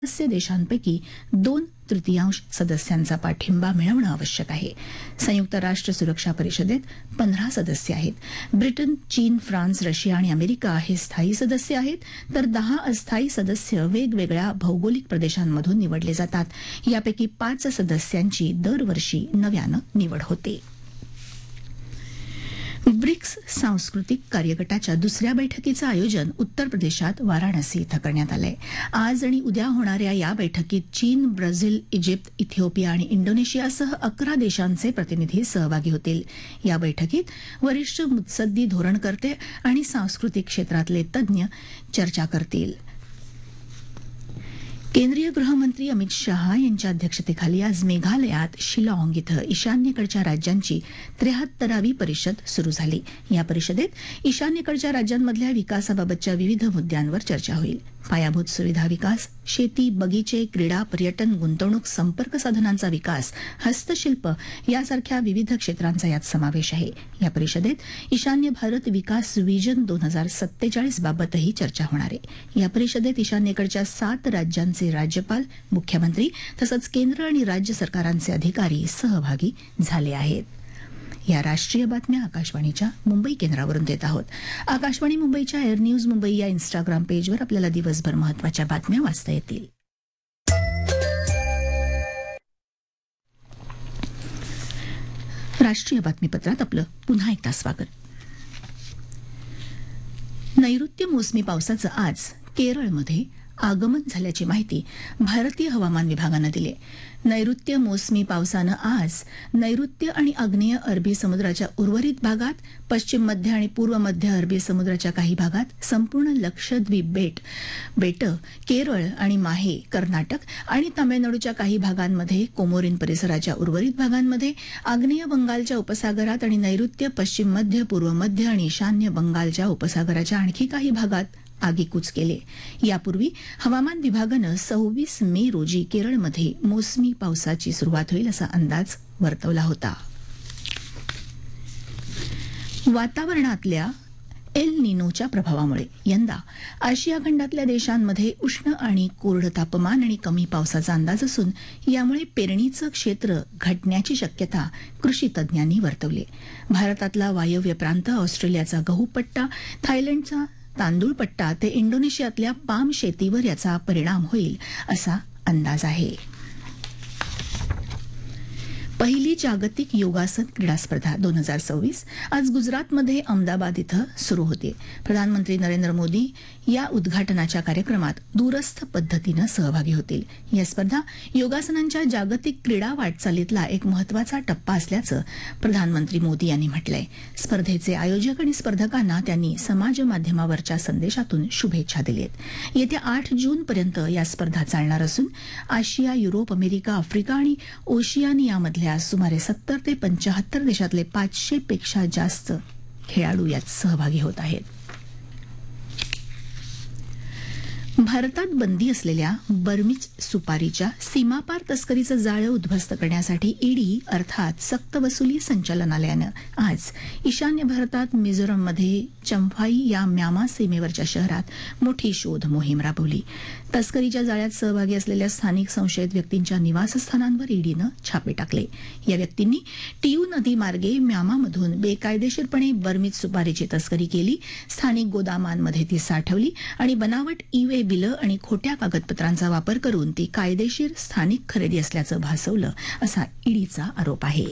सदस्य देशांपैकी 2/3 सदस्यांचा पाठिंबा मिळवणं आवश्यक आहे. संयुक्त राष्ट्र सुरक्षा परिषदेत 15 सदस्य आहेत. ब्रिटन, चीन, फ्रान्स, रशिया आणि अमेरिका हे स्थायी सदस्य आहेत, तर 10 अस्थायी सदस्य वेगवेगळ्या भौगोलिक प्रदेशांमधून निवडले जातात. यापैकी 5 सदस्यांची दरवर्षी नव्यानं निवड होते. ब्रिक्स सांस्कृतिक कार्यगटाच्या दुसऱ्या बैठकीचं आयोजन उत्तर प्रदेशात वाराणसी इथं करण्यात आलंय. आज आणि उद्या होणाऱ्या या बैठकीत चीन, ब्राझील, इजिप्त, इथिओपिया आणि इंडोनेशियासह 11 देशांचे प्रतिनिधी सहभागी होतील. या बैठकीत वरिष्ठ मुत्सद्दी धोरणकर्ते आणि सांस्कृतिक क्षेत्रातले तज्ज्ञ चर्चा करतील. केंद्रीय गृहमंत्री अमित शहा यांच्या अध्यक्षतेखाली आज मेघालयात शिलाँग इथं ईशान्येकडच्या राज्यांची 73वी परिषद सुरू झाली. या परिषदेत ईशान्येकडच्या राज्यांमधल्या विकासाबाबतच्या विविध मुद्द्यांवर चर्चा होईल. पायाभूत सुविधा विकास, शेती, बगीचे, क्रीडा, पर्यटन, गुंतवणूक, संपर्क साधनांचा विकास, हस्तशिल्प यासारख्या विविध क्षेत्रांचा यात समावेश आहे. या परिषदेत ईशान्य भारत विकास विजन 2047 बाबतही चर्चा होणार आहे. या परिषदेत ईशान्येकडच्या 7 राज्यांचे राज्यपाल, मुख्यमंत्री तसंच केंद्र आणि राज्य सरकारांचे अधिकारी सहभागी झाले आहेत. या राष्ट्रीय बातम्या आकाशवाणीच्या मुंबई केंद्रावरून देत आहोत. आकाशवाणी मुंबईच्या एअर न्यूज मुंबई या इन्स्टाग्राम पेजवर आपल्याला दिवसभर महत्वाच्या बातम्या वाचता येतील. राष्ट्रीय बातमीपत्रात आपलं पुन्हा एकदा स्वागत. नैऋत्य मोसमी पावसाचं आज केरळमध्ये आगमन झाल्याची माहिती भारतीय हवामान विभागानं दिली. नैऋत्य मोसमी पावसानं आज नैऋत्य आणि आग्नेय अरबी समुद्राच्या उर्वरित भागात, पश्चिम मध्य आणि पूर्व मध्य अरबी समुद्राच्या काही भागात, संपूर्ण लक्षद्वीप बेटं, केरळ आणि माहे, कर्नाटक आणि तामिळनाडूच्या काही भागांमध्ये, कोमोरिन परिसराच्या उर्वरित भागांमध्ये, आग्नेय बंगालच्या उपसागरात आणि नैऋत्य, पश्चिम मध्य, पूर्व मध्य आणि ईशान्य बंगालच्या उपसागराच्या आणखी काही भागात आगीकूच केले. यापूर्वी हवामान विभागानं 26 मे रोजी केरळमध्ये मोसमी पावसाची सुरुवात होईल असा अंदाज वर्तवला होता. वातावरणातल्या एल निनोच्या प्रभावामुळे यंदा आशिया खंडातल्या देशांमध्ये उष्ण आणि कोरडं तापमान आणि कमी पावसाचा अंदाज असून यामुळे पेरणीचं क्षेत्र घटण्याची शक्यता कृषी तज्ज्ञांनी वर्तवली. भारतातला वायव्य प्रांत, ऑस्ट्रेलियाचा गहू पट्टा, थायलंडचा तांदूळ पट्टा ते इंडोनेशियातल्या पाम शेतीवर याचा परिणाम होईल असा अंदाज आहे. पहिली जागतिक योगासन क्रीडा स्पर्धा 2026 आज गुजरातमध्ये अहमदाबाद इथं सुरू होते. प्रधानमंत्री नरेंद्र मोदी या उद्घाटनाच्या कार्यक्रमात दूरस्थ पद्धतीनं सहभागी होतील. या स्पर्धा योगासनांच्या जागतिक क्रीडा वाटचालीतला एक महत्वाचा टप्पा असल्याचं प्रधानमंत्री मोदी यांनी म्हटलंय. स्पर्धेचे आयोजक आणि स्पर्धकांना त्यांनी समाज माध्यमावरच्या संदेशातून शुभेच्छा दिल्यात. येत्या 8 जूनपर्यंत या स्पर्धा चालणार असून आशिया, युरोप, अमेरिका, आफ्रिका आणि ओशियानियामधल्या सुमारे 70 ते 75 देशातले 500 पेक्षा जास्त खेळाडू यात सहभागी होत आहेत. भारतात बंदी असलेल्या बर्मीज सुपारीच्या सीमापार तस्करीचं जाळं उद्ध्वस्त करण्यासाठी ईडी अर्थात सक्तवसुली संचालनालयानं आज ईशान्य भारतात मिझोरममध्ये चंफाई या म्यामा सीमेवरच्या शहरात मोठी शोध मोहीम राबवली. तस्करीच्या जाळ्यात सहभागी असलेल्या स्थानिक संशयित व्यक्तींच्या निवासस्थानांवर ईडीनं छापे टाकले. या व्यक्तींनी टियू नदी मार्गे म्यामामधून बेकायदेशीरपणे बर्मीज सुपारीची तस्करी केली, स्थानिक गोदामांमध्ये ती साठवली आणि बनावट ई-वे बिलं आणि खोट्या कागदपत्रांचा वापर करून ती कायदेशीर स्थानिक खरेदी असल्याचं भासवलं असा ईडीचा आरोप आहे.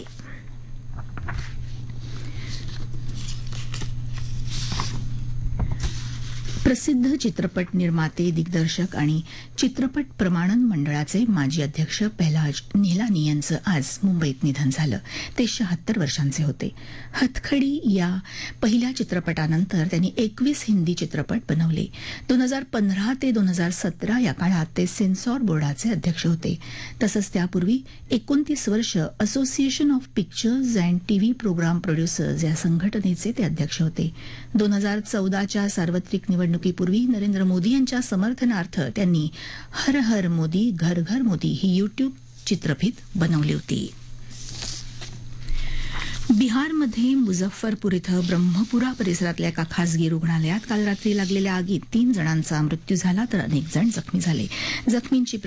प्रसिद्ध चित्रपट निर्माते, दिग्दर्शक आणि चित्रपट प्रमाणन मंडळाचे माजी अध्यक्ष पहलाज निहलानी यांचं आज मुंबईत निधन झालं. ते 76 वर्षांचे होते. हथखडी या पहिल्या चित्रपटानंतर त्यांनी 21 हिंदी चित्रपट बनवले. 2015 ते 2017 या काळात ते सेन्सॉर बोर्डाचे अध्यक्ष होते. तसंच त्यापूर्वी 29 वर्ष association of pictures and TV programme producers या संघटनेचे ते अध्यक्ष होते. 2014च्या सार्वत्रिक निवडणुकीपूर्वी नरेंद्र मोदी यांच्या समर्थनार्थ त्यांनी हर हर मोदी घर घर मोदी ही यूट्यूब चित्रफित बनवली होती. बिहारमध्ये मुझफ्फरपूर इथं ब्रह्मपुरा परिसरातल्या एका खासगी रुग्णालयात काल रात्री लागलेल्या आगीत 3 जणांचा मृत्यू झाला तर अनेक जण जखमी झाले. जखमींची